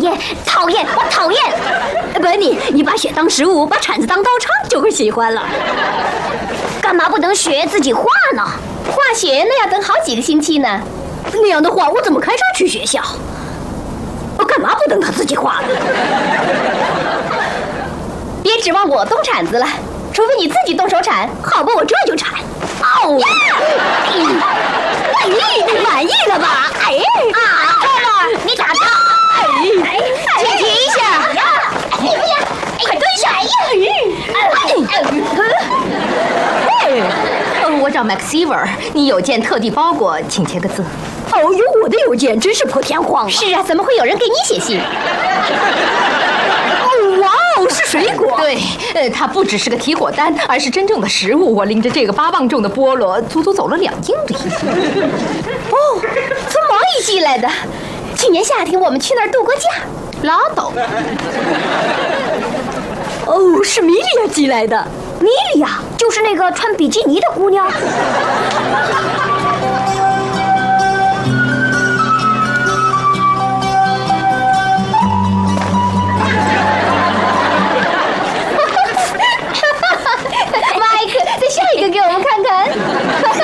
厌，讨厌，我讨厌！ 本你把雪当食物，把铲子当刀叉，就会喜欢了。 干嘛不能学自己画呢？ 化学那要等好几个星期呢。 那样的话，我怎么开车去学校？我干嘛不等他自己画呢？ 别指望我动铲子了，除非你自己动手铲。 好吧，我这就铲。哦，满意了吧？哎啊，哥们儿，你咋着？ 请停一下！ 快蹲下！ 我找 MacSeaver， 你有件特地包裹，请签个字。 哦，有我的邮件，真是破天荒了。 是啊，怎么会有人给你写信？ 哇哦，是水果。 对，它不只是个提火单，而是真正的食物。我拎着这个8磅重的菠萝，足足走了2英里。 哦，从毛衣寄来的。去年夏天我们去那儿度过假。 拉倒。 哦，是米莉亚寄来的。 米莉亚就是那个穿比基尼的姑娘。